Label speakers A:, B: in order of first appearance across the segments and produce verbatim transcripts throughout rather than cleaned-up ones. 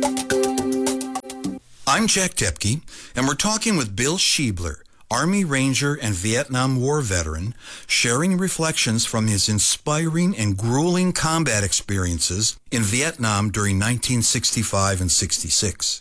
A: I'm Jack Tepke, and we're talking with Bill Schiebler, Army Ranger and Vietnam War veteran, sharing reflections from his inspiring and grueling combat experiences in Vietnam during nineteen sixty-five and sixty-six.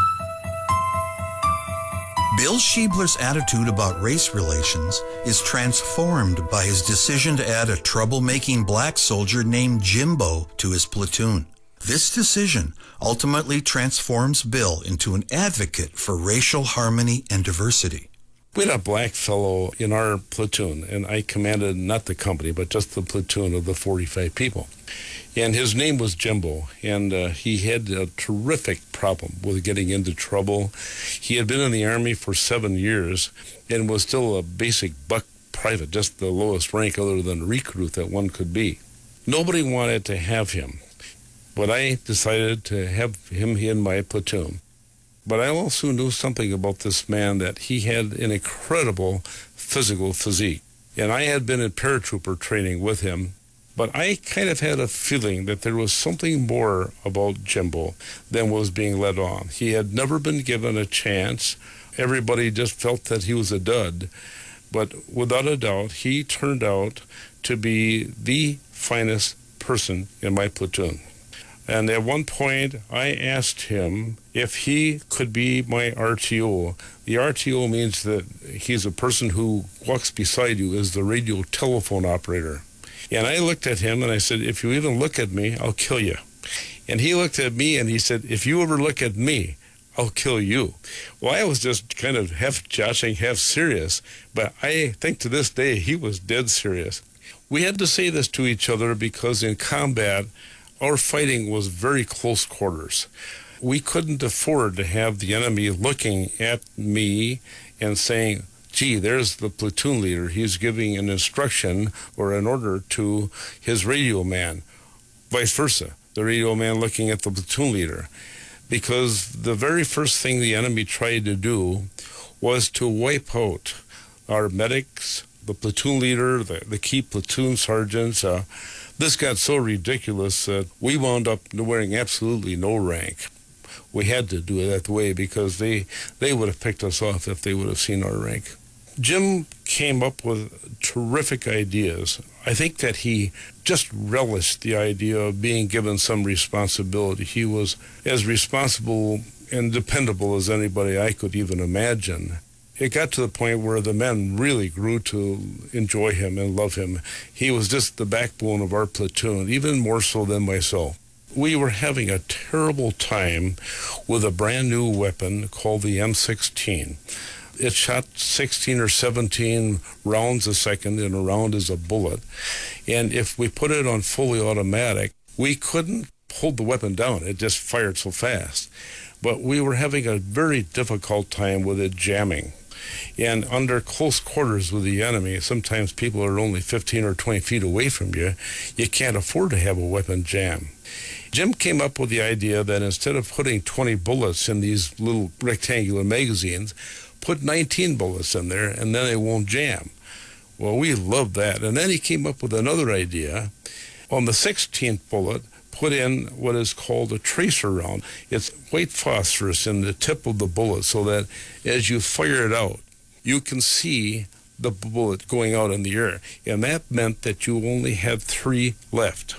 A: Bill Schiebler's attitude about race relations is transformed by his decision to add a troublemaking black soldier named Jimbo to his platoon. This decision ultimately transforms Bill into an advocate for racial harmony and diversity.
B: We had a black fellow in our platoon, and I commanded not the company, but just the platoon of the forty-five people. And his name was Jimbo, and uh, he had a terrific problem with getting into trouble. He had been in the Army for seven years and was still a basic buck private, just the lowest rank other than recruit that one could be. Nobody wanted to have him, but I decided to have him in my platoon. But I also knew something about this man, that he had an incredible physical physique. And I had been in paratrooper training with him, but I kind of had a feeling that there was something more about Jimbo than was being let on. He had never been given a chance. Everybody just felt that he was a dud. But without a doubt, he turned out to be the finest person in my platoon. And at one point, I asked him if he could be my R T O. The R T O means that he's a person who walks beside you as the radio telephone operator. And I looked at him and I said, if you even look at me, I'll kill you. And he looked at me and he said, if you ever look at me, I'll kill you. Well, I was just kind of half joshing, half serious. But I think to this day, he was dead serious. We had to say this to each other because in combat, our fighting was very close quarters. We couldn't afford to have the enemy looking at me and saying, gee, there's the platoon leader. He's giving an instruction or an order to his radio man. Vice versa, the radio man looking at the platoon leader. Because the very first thing the enemy tried to do was to wipe out our medics, the platoon leader, the, the key platoon sergeants. Uh, this got so ridiculous that we wound up wearing absolutely no rank. We had to do it that way because they, they would have picked us off if they would have seen our rank. Jim came up with terrific ideas. I think that he just relished the idea of being given some responsibility. He was as responsible and dependable as anybody I could even imagine. It got to the point where the men really grew to enjoy him and love him. He was just the backbone of our platoon, even more so than myself. We were having a terrible time with a brand new weapon called the M sixteen. It shot sixteen or seventeen rounds a second, and a round is a bullet. And if we put it on fully automatic, we couldn't hold the weapon down. It just fired so fast. But we were having a very difficult time with it jamming. And under close quarters with the enemy, sometimes people are only fifteen or twenty feet away from you. You can't afford to have a weapon jam. Jim came up with the idea that instead of putting twenty bullets in these little rectangular magazines, put nineteen bullets in there and then it won't jam. Well, we loved that. And then he came up with another idea. On the sixteenth bullet, put in what is called a tracer round. It's white phosphorus in the tip of the bullet so that as you fire it out, you can see the bullet going out in the air. And that meant that you only had three left.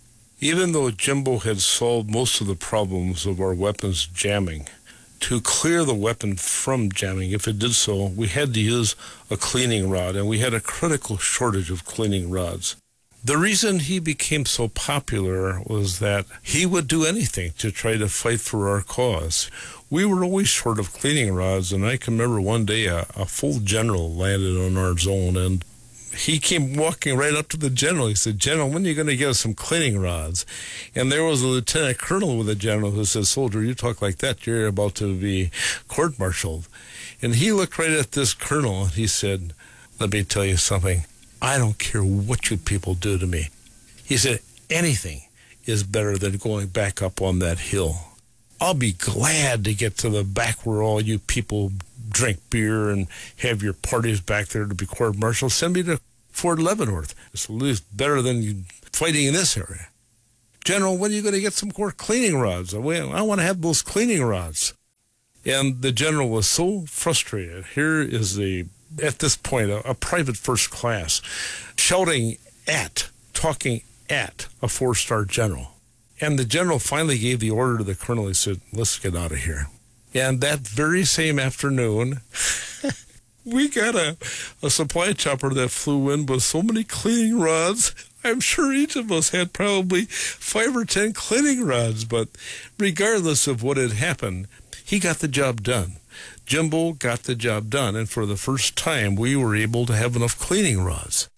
B: Even though Jimbo had solved most of the problems of our weapons jamming, to clear the weapon from jamming, if it did so, we had to use a cleaning rod, and we had a critical shortage of cleaning rods. The reason he became so popular was that he would do anything to try to fight for our cause. We were always short of cleaning rods, and I can remember one day a, a full general landed on our zone, and he came walking right up to the general. He said, "General, when are you going to get us some cleaning rods?" And there was a lieutenant colonel with a general who said, "Soldier, you talk like that, you're about to be court-martialed." And he looked right at this colonel, and he said, "Let me tell you something. I don't care what you people do to me." He said, "Anything is better than going back up on that hill. I'll be glad to get to the back where all you people drink beer and have your parties back there to be court-martialed. Send me to Fort Leavenworth. It's at least better than fighting in this area." General, when are you going to get some more cleaning rods? I want to have those cleaning rods. And the general was so frustrated. Here is a, at this point, a, a private first class shouting at, talking at a four-star general. And the general finally gave the order to the colonel. He said, let's get out of here. And that very same afternoon, we got a, a supply chopper that flew in with so many cleaning rods. I'm sure each of us had probably five or ten cleaning rods, but regardless of what had happened, he got the job done. Jimbo got the job done, and for the first time, we were able to have enough cleaning rods.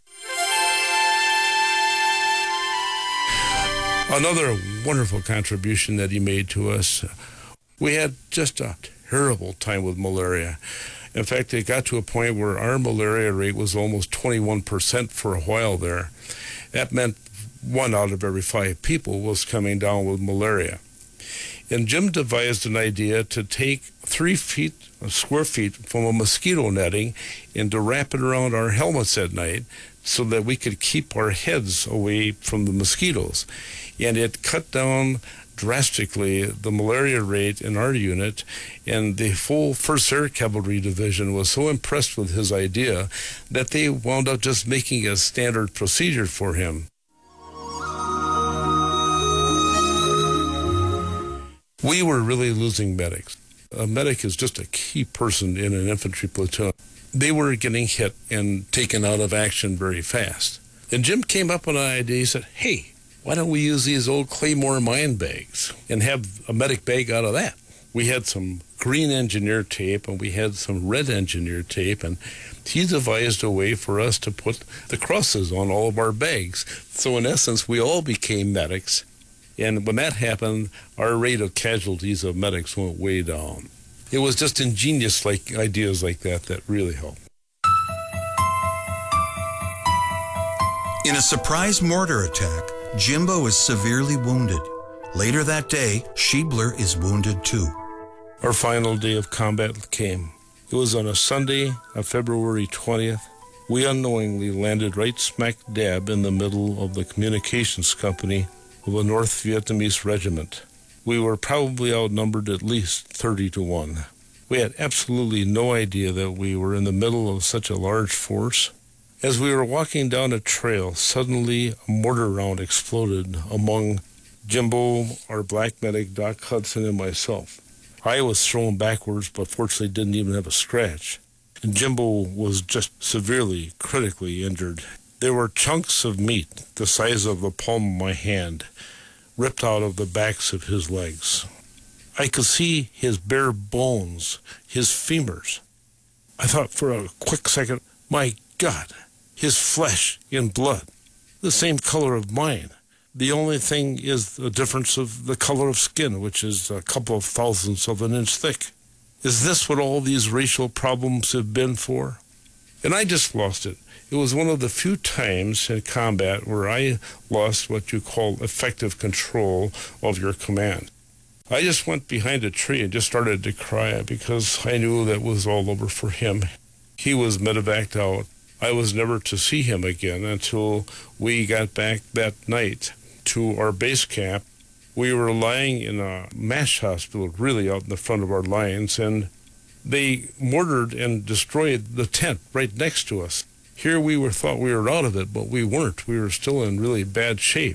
B: Another wonderful contribution that he made to us, we had just a terrible time with malaria. In fact, it got to a point where our malaria rate was almost twenty-one percent for a while there. That meant one out of every five people was coming down with malaria. And Jim devised an idea to take three feet, square feet from a mosquito netting and to wrap it around our helmets at night so that we could keep our heads away from the mosquitoes. And it cut down drastically the malaria rate in our unit, and the full first Air Cavalry Division was so impressed with his idea that they wound up just making a standard procedure for him. We were really losing medics. A medic is just a key person in an infantry platoon. They were getting hit and taken out of action very fast. And Jim came up with an idea. He said, hey, why don't we use these old Claymore mine bags and have a medic bag out of that? We had some green engineer tape and we had some red engineer tape, and he devised a way for us to put the crosses on all of our bags. So in essence, we all became medics. And when that happened, our rate of casualties of medics went way down. It was just ingenious like ideas like that that really helped.
A: In a surprise mortar attack, Jimbo is severely wounded. Later that day, Schiebler is wounded too.
B: Our final day of combat came. It was on a Sunday on February twentieth. We unknowingly landed right smack dab in the middle of the communications company of a North Vietnamese regiment. We were probably outnumbered at least thirty to one. We had absolutely no idea that we were in the middle of such a large force. As we were walking down a trail, suddenly a mortar round exploded among Jimbo, our black medic, Doc Hudson, and myself. I was thrown backwards, but fortunately didn't even have a scratch. And Jimbo was just severely, critically injured. There were chunks of meat the size of the palm of my hand ripped out of the backs of his legs. I could see his bare bones, his femurs. I thought for a quick second, my God, his flesh and blood, the same color of mine. The only thing is the difference of the color of skin, which is a couple of thousandths of an inch thick. Is this what all these racial problems have been for? And I just lost it. It was one of the few times in combat where I lost what you call effective control of your command. I just went behind a tree and just started to cry because I knew that was all over for him. He was medevaced out. I was never to see him again until we got back that night to our base camp. We were lying in a MASH hospital, really out in the front of our lines, and they mortared and destroyed the tent right next to us. Here we were thought we were out of it, but we weren't. We were still in really bad shape.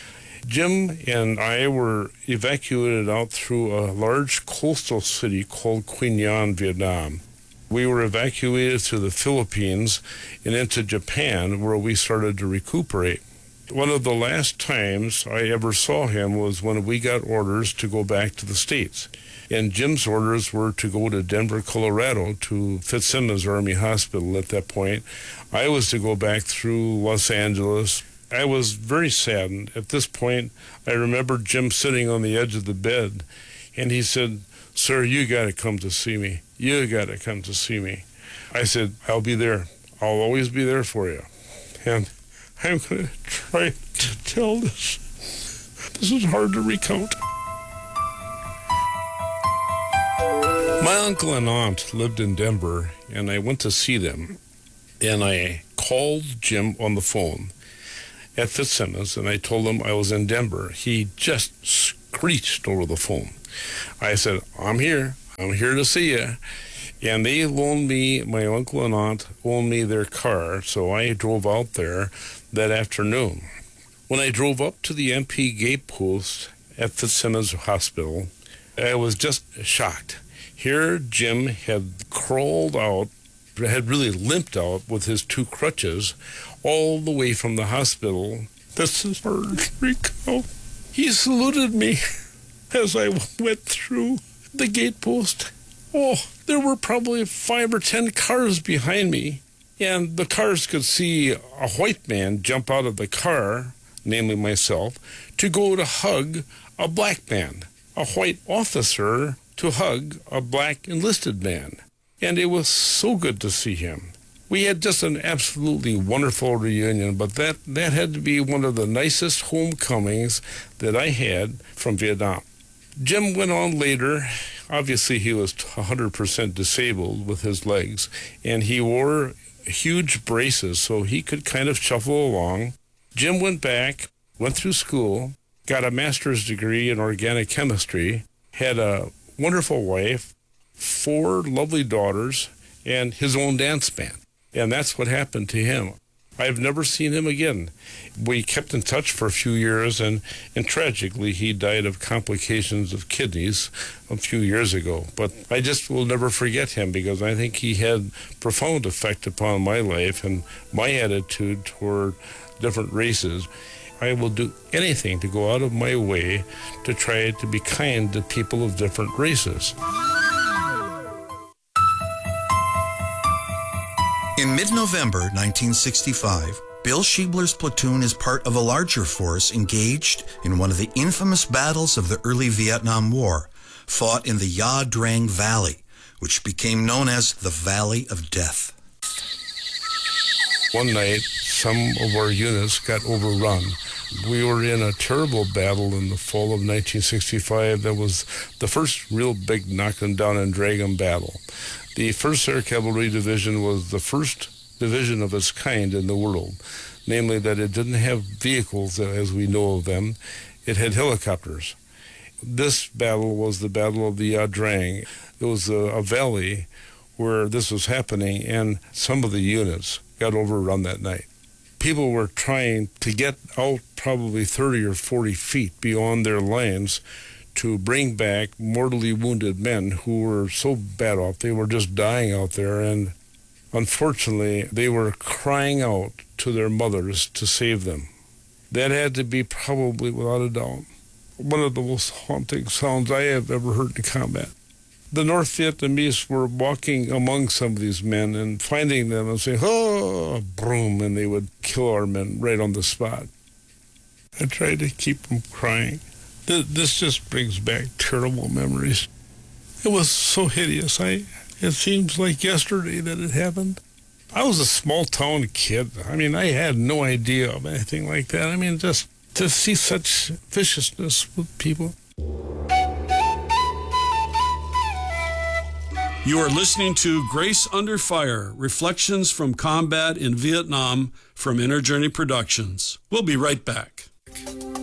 B: Jim and I were evacuated out through a large coastal city called Quy Nhon, Vietnam. We were evacuated to the Philippines and into Japan, where we started to recuperate. One of the last times I ever saw him was when we got orders to go back to the States. And Jim's orders were to go to Denver, Colorado, to Fitzsimmons Army Hospital at that point. I was to go back through Los Angeles. I was very saddened. At this point, I remember Jim sitting on the edge of the bed, and he said, "Sir, you got to come to see me. You got to come to see me." I said, "I'll be there. I'll always be there for you." And I'm going to try to tell this. This is hard to recount. My uncle and aunt lived in Denver, and I went to see them. And I called Jim on the phone. at Fitzsimmons, and I told him I was in Denver. He just screeched over the phone. I said, I'm here. I'm here to see you. And they loaned me, my uncle and aunt loaned me their car, so I drove out there that afternoon. When I drove up to the M P gate post at Fitzsimmons Hospital, I was just shocked. Here Jim had crawled out, had really limped out with his two crutches all the way from the hospital. This is Rico. He saluted me as I went through the gate post. Oh, there were probably five or ten cars behind me, and the cars could see a white man jump out of the car, namely myself, to go to hug a black man, a white officer to hug a black enlisted man. And it was so good to see him. We had just an absolutely wonderful reunion, but that, that had to be one of the nicest homecomings that I had from Vietnam. Jim went on later. Obviously, he was one hundred percent disabled with his legs, and he wore huge braces so he could kind of shuffle along. Jim went back, went through school, got a master's degree in organic chemistry, had a wonderful wife, four lovely daughters, and his own dance band. And that's what happened to him. I've never seen him again. We kept in touch for a few years, and, and tragically, he died of complications of kidneys a few years ago. But I just will never forget him because I think he had profound effect upon my life and my attitude toward different races. I will do anything to go out of my way to try to be kind to people of different races.
A: In mid-November nineteen sixty-five, Bill Schiebler's platoon is part of a larger force engaged in one of the infamous battles of the early Vietnam War, fought in the Ya Drang Valley, which became known as the Valley of Death.
B: One night, some of our units got overrun. We were in a terrible battle in the fall of nineteen sixty-five. That was the first real big knock 'em down and drag 'em battle. The first Air Cavalry Division was the first division of its kind in the world, namely that it didn't have vehicles as we know of them. It had helicopters. This battle was the Battle of the Ya Drang. It was a, a valley where this was happening, and some of the units got overrun that night. People were trying to get out probably thirty or forty feet beyond their lines to bring back mortally wounded men who were so bad off. They were just dying out there, and unfortunately, they were crying out to their mothers to save them. That had to be probably, without a doubt, one of the most haunting sounds I have ever heard in combat. The North Vietnamese were walking among some of these men and finding them and saying, oh, broom, and they would kill our men right on the spot. I tried to keep them crying. This just brings back terrible memories. It was so hideous. I, it seems like yesterday that it happened. I was a small-town kid. I mean, I had no idea of anything like that. I mean, just to see such viciousness with people.
C: You are listening to Grace Under Fire, Reflections from Combat in Vietnam from Inner Journey Productions. We'll be right back.